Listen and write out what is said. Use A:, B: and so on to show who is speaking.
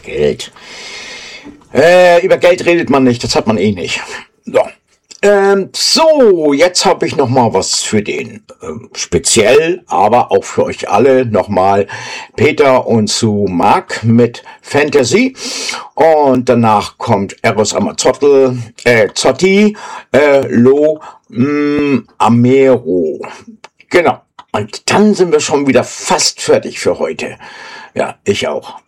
A: Geld. Über Geld redet man nicht, das hat man eh nicht. So. So, jetzt habe ich noch mal was für den speziell, aber auch für euch alle nochmal Peter und zu Marc mit Fantasy und danach kommt Eros Ramazzotti, Lo Amero. Genau. Und dann sind wir schon wieder fast fertig für heute. Ja, ich auch.